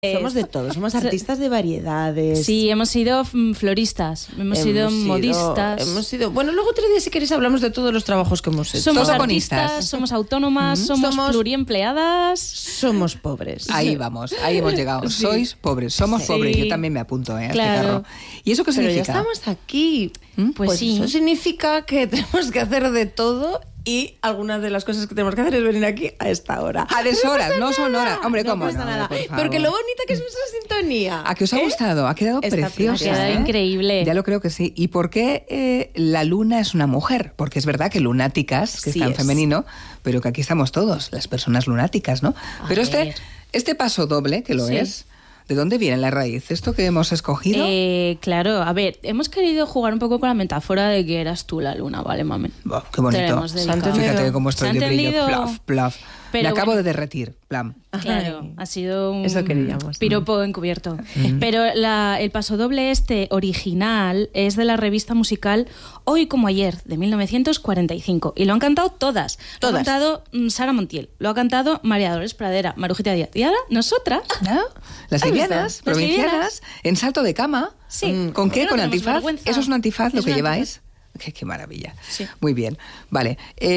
Somos de todo, somos artistas de variedades. Sí, hemos sido floristas, hemos sido modistas. Bueno, luego otro día, si queréis, hablamos de todos los trabajos que hemos hecho. Somos artistas, somos autónomas, somos pluriempleadas. Somos pobres. Ahí vamos, ahí hemos llegado. Sí. Sois pobres, somos pobres. Yo también me apunto a este carro. ¿Y eso qué significa? Pero ya estamos aquí. Pues sí. Eso significa que tenemos que hacer de todo. Y algunas de las cosas que tenemos que hacer es venir aquí a esta hora. A deshoras, no son horas. Hombre, ¿cómo no? No pasa nada. Porque lo bonita que es nuestra sintonía. ¿A qué os ha gustado? Ha quedado preciosa. Ha quedado increíble. Ya lo creo que sí. ¿Y por qué la luna es una mujer? Porque es verdad que lunáticas, que está en femenino, pero que aquí estamos todos, las personas lunáticas, ¿no? Pero este paso doble, que lo es... ¿De dónde viene la raíz? ¿Esto que hemos escogido? Claro, a ver, hemos querido jugar un poco con la metáfora de que eras tú la luna, ¿vale, mamen? Oh, qué bonito. Fíjate cómo estoy de brillo. Plaf, plaf. Me acabo de derretir. Plam. Claro, ha sido un eso queríamos. Piropo encubierto. Pero el pasodoble original es de la revista musical Hoy como ayer, de 1945. Y lo han cantado todas. Lo ha cantado Sara Montiel, lo ha cantado María Dolores Pradera, Marujita Díaz. Y ahora nosotras. ¿No? Las livianas, provincianas, en salto de cama. Sí. ¿Con qué? ¿Con antifaz? ¿Eso es un antifaz lo que lleváis? Qué maravilla. Sí. Muy bien. Vale.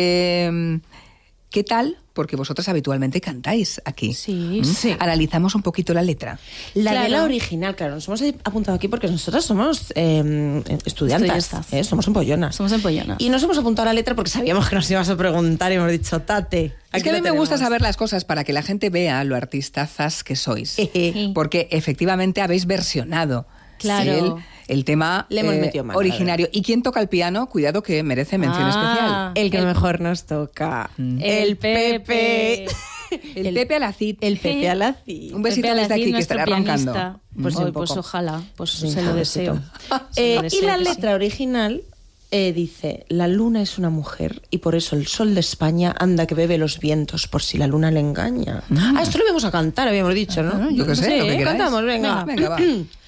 ¿Qué tal? Porque vosotras habitualmente cantáis aquí. Sí. Analizamos un poquito la letra. De la original, claro. Nos hemos apuntado aquí porque nosotras somos estudiantes. Somos empollonas. Somos empollonas. Y nos hemos apuntado a la letra porque sabíamos que nos ibas a preguntar y hemos dicho, Tate. Es que a mí me gusta saber las cosas para que la gente vea lo artistazas que sois. Porque efectivamente habéis versionado. Claro. El tema le hemos metido mano, originario. ¿Y quién toca el piano? Cuidado que merece mención especial. El que mejor nos toca. El Pepe. El Pepe Alacid. El Pepe Alacid. Un besito desde aquí que estará roncando. Pues ojalá, se lo deseo. Y la letra original dice: la luna es una mujer y por eso el sol de España anda que bebe los vientos por si la luna le engaña. Esto lo íbamos a cantar, habíamos dicho, ¿no? Yo qué sé, lo que queráis. Cantamos, venga. Va.